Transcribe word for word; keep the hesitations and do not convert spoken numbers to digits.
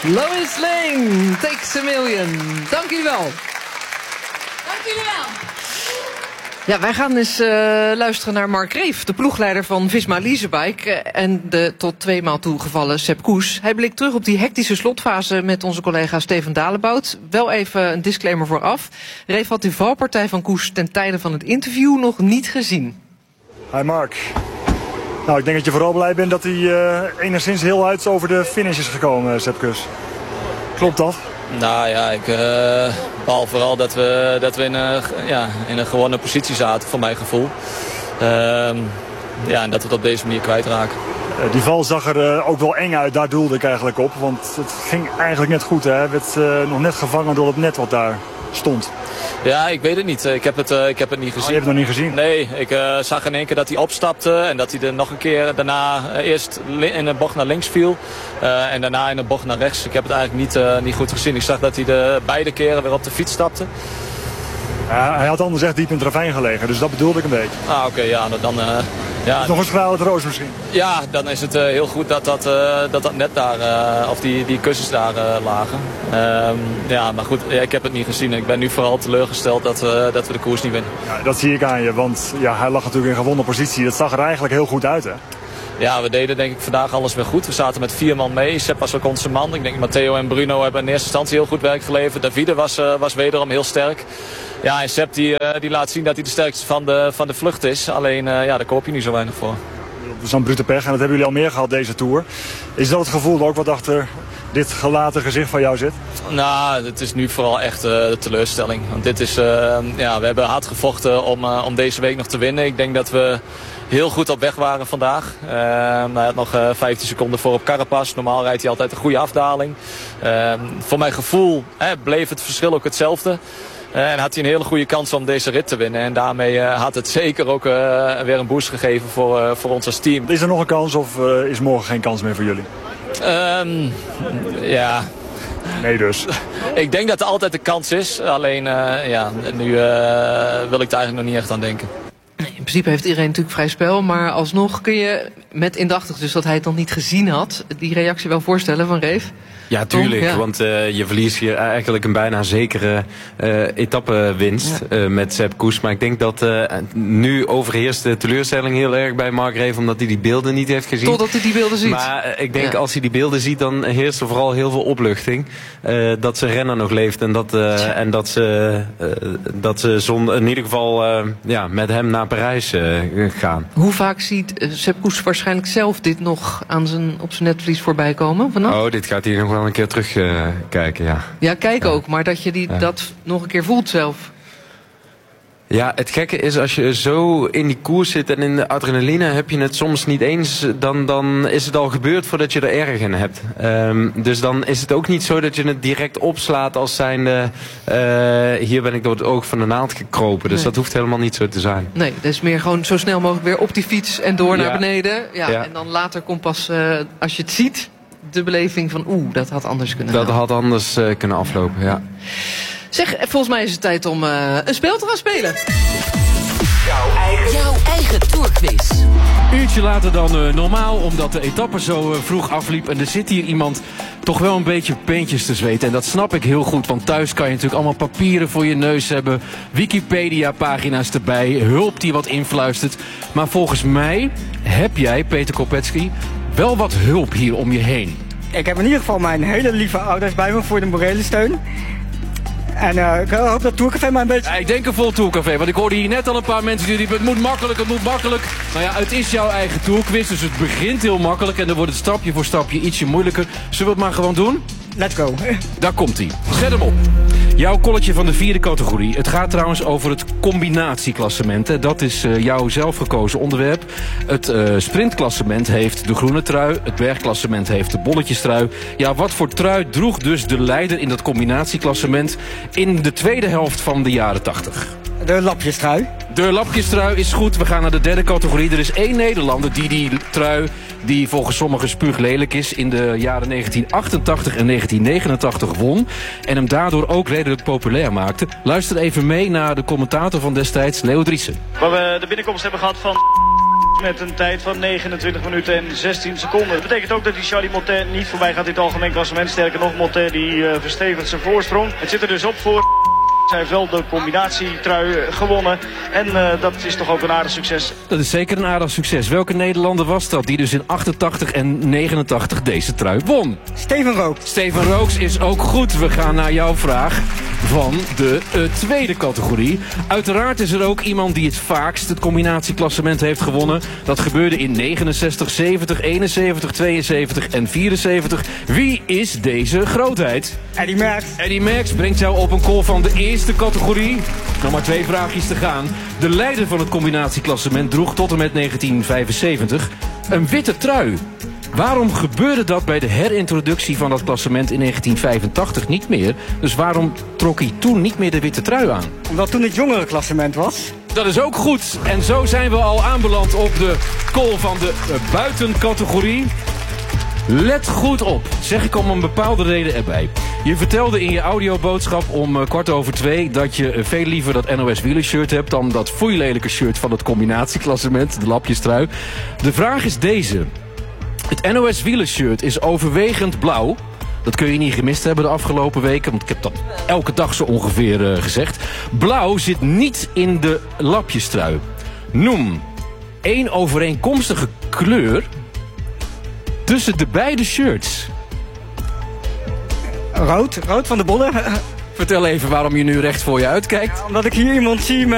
Lois Lane, Takes a Million. Dank jullie wel. Dank jullie wel. Ja, wij gaan eens uh, luisteren naar Mark Reef, de ploegleider van Visma Leasebike, uh, en de tot tweemaal toegevallen Sepp Kuss. Hij blikt terug op die hectische slotfase met onze collega Steven Dalebout. Wel even een disclaimer vooraf. Reef had de valpartij van Kuss ten tijde van het interview nog niet gezien. Hi Mark. Nou, ik denk dat je vooral blij bent dat hij uh, enigszins heel uit over de finish is gekomen, Sepp Kuss. Klopt dat? Nou ja, ik uh, behalve vooral dat we, dat we in, een, ja, in een gewonnen positie zaten, voor mijn gevoel. Uh, ja, en dat we het op deze manier kwijtraken. Uh, die val zag er uh, ook wel eng uit, daar doelde ik eigenlijk op. Want het ging eigenlijk net goed, hè. Hij werd uh, nog net gevangen door het net wat daar stond. Ja, ik weet het niet. Ik heb het, uh, ik heb het niet gezien. Oh, je hebt het nog niet gezien? Nee, ik uh, zag in één keer dat hij opstapte en dat hij er nog een keer daarna uh, eerst in een bocht naar links viel. Uh, en daarna in een bocht naar rechts. Ik heb het eigenlijk niet, uh, niet goed gezien. Ik zag dat hij de beide keren weer op de fiets stapte. Ja, hij had anders echt diep in het ravijn gelegen, dus dat bedoelde ik een beetje. Ah, oké, okay, ja, dan... Uh, ja, nog een stralend roos misschien. Ja, dan is het uh, heel goed dat dat, uh, dat, dat net daar, uh, of die, die kussens daar uh, lagen. Um, ja, maar goed, ja, ik heb het niet gezien. Ik ben nu vooral teleurgesteld dat, uh, dat we de koers niet winnen. Ja, dat zie ik aan je, want ja, hij lag natuurlijk in gewonnen positie. Dat zag er eigenlijk heel goed uit, hè? Ja, we deden denk ik vandaag alles weer goed. We zaten met vier man mee. Sepp was ook onze man. Ik denk Matteo en Bruno hebben in eerste instantie heel goed werk geleverd. Davide was, uh, was wederom heel sterk. Ja, en Sepp die, uh, die laat zien dat hij de sterkste van de, van de vlucht is. Alleen, uh, ja, daar koop je niet zo weinig voor. Zo'n brute pech, en dat hebben jullie al meer gehad deze Tour. Is dat het gevoel dat ook wat achter dit gelaten gezicht van jou zit? Nou, het is nu vooral echt uh, de teleurstelling. Want dit is, uh, ja, we hebben hard gevochten om, uh, om deze week nog te winnen. Ik denk dat we heel goed op weg waren vandaag. Uh, hij had nog uh, vijftien seconden voor op Carapaz. Normaal rijdt hij altijd een goede afdaling. Uh, voor mijn gevoel eh, bleef het verschil ook hetzelfde. Uh, en had hij een hele goede kans om deze rit te winnen. En daarmee uh, had het zeker ook uh, weer een boost gegeven voor, uh, voor ons als team. Is er nog een kans of uh, is morgen geen kans meer voor jullie? Um, ja... Nee dus. Ik denk dat er altijd een kans is. Alleen uh, ja, nu uh, wil ik er eigenlijk nog niet echt aan denken. Nee, in principe heeft iedereen natuurlijk vrij spel. Maar alsnog kun je met indachtig dus dat hij het nog niet gezien had, die reactie wel voorstellen van Reef? Ja, tuurlijk. Tom, ja. Want uh, je verliest hier eigenlijk een bijna zekere uh, etappewinst ja. uh, met Sepp Kuss. Maar ik denk dat uh, nu overheerst de teleurstelling heel erg bij Mark Reef, omdat hij die beelden niet heeft gezien. Totdat hij die beelden ziet. Maar uh, ik denk ja. als hij die beelden ziet, dan heerst er vooral heel veel opluchting. Uh, dat zijn renner nog leeft en dat, uh, en dat ze, uh, dat ze zon, in ieder geval uh, ja, met hem naar Parijs uh, gaan. Hoe vaak ziet uh, Sepp Kuss waarschijnlijk zelf dit nog aan zijn, op zijn netvlies voorbij komen vannacht? Oh, dit gaat hij nog wel een keer terug uh, kijken, ja. Ja, kijk ja. ook, maar dat je die, ja. dat nog een keer voelt zelf. Ja, het gekke is als je zo in die koers zit en in de adrenaline heb je het soms niet eens, dan, dan is het al gebeurd voordat je er erg in hebt. Um, dus dan is het ook niet zo dat je het direct opslaat als zijnde, uh, hier ben ik door het oog van de naald gekropen. Dus nee. Dat hoeft helemaal niet zo te zijn. Nee, dat is meer gewoon zo snel mogelijk weer op die fiets en door ja. naar beneden. Ja, ja. En dan later komt pas, uh, als je het ziet, de beleving van oeh, dat had anders kunnen Dat gaan. had anders uh, kunnen aflopen, ja. Zeg, volgens mij is het tijd om uh, een spel te gaan spelen. Jouw eigen, Jouw eigen tourquiz. Uurtje later dan uh, normaal, omdat de etappe zo uh, vroeg afliep. En er zit hier iemand toch wel een beetje peentjes te zweten. En dat snap ik heel goed, want thuis kan je natuurlijk allemaal papieren voor je neus hebben. Wikipedia-pagina's erbij, hulp die wat influistert. Maar volgens mij heb jij, Peter Kopetzky, wel wat hulp hier om je heen. Ik heb in ieder geval mijn hele lieve ouders bij me voor de morele steun. En uh, ik hoop dat Tourcafé maar een beetje... Ja, ik denk een vol Tourcafé, want ik hoorde hier net al een paar mensen die riepen: het moet makkelijk, het moet makkelijk. Nou ja, het is jouw eigen Tourquiz, dus het begint heel makkelijk en dan wordt het stapje voor stapje ietsje moeilijker. Zullen we het maar gewoon doen? Let's go. Daar komt hij. Zet hem op. Jouw kolletje van de vierde categorie. Het gaat trouwens over het combinatieklassement. Dat is uh, jouw zelfgekozen onderwerp. Het uh, sprintklassement heeft de groene trui. Het bergklassement heeft de bolletjestrui. Ja, wat voor trui droeg dus de leider in dat combinatieklassement in de tweede helft van de jaren tachtig? De lapjestrui. De lapjestrui is goed. We gaan naar de derde categorie. Er is één Nederlander die die trui, die volgens sommigen spuuglelijk is, in de jaren negentien achtentachtig en negentien negenentachtig won. En hem daardoor ook redelijk populair maakte. Luister even mee naar de commentator van destijds, Leo Driessen. Waar we de binnenkomst hebben gehad van met een tijd van negenentwintig minuten en zestien seconden. Dat betekent ook dat die Charlie Motet niet voorbij gaat in het algemeen klassement. Sterker nog, Motet die uh, verstevigt zijn voorsprong. Het zit er dus op voor... Hij heeft wel de combinatietrui gewonnen. En uh, dat is toch ook een aardig succes. Dat is zeker een aardig succes. Welke Nederlander was dat die dus in achtentachtig en negenentachtig deze trui won? Steven Rooks. Steven Rooks is ook goed. We gaan naar jouw vraag van de uh, tweede categorie. Uiteraard is er ook iemand die het vaakst het combinatieklassement heeft gewonnen. Dat gebeurde in negenenzestig, zeventig, eenenzeventig, tweeënzeventig en vierenzeventig. Wie is deze grootheid? Eddy Merckx. Eddy Merckx brengt jou op een call van de eerste categorie. Nog maar twee vraagjes te gaan. De leider van het combinatieklassement droeg tot en met negentien vijfenzeventig een witte trui. Waarom gebeurde dat bij de herintroductie van dat klassement in negentien vijfentachtig niet meer? Dus waarom trok hij toen niet meer de witte trui aan? Omdat toen het jongere klassement was. Dat is ook goed. En zo zijn we al aanbeland op de call van de uh, buitencategorie. Let goed op, zeg ik om een bepaalde reden erbij. Je vertelde in je audioboodschap om uh, kwart over twee... dat je uh, veel liever dat N O S wielershirt hebt... dan dat foeilelijke shirt van het combinatieklassement, de lapjestrui. De vraag is deze. Het N O S wielershirt is overwegend blauw. Dat kun je niet gemist hebben de afgelopen weken... want ik heb dat elke dag zo ongeveer uh, gezegd. Blauw zit niet in de lapjestrui. Noem één overeenkomstige kleur... tussen de beide shirts. Rood, rood van de bollen. Vertel even waarom je nu recht voor je uitkijkt. Ja, omdat ik hier iemand zie met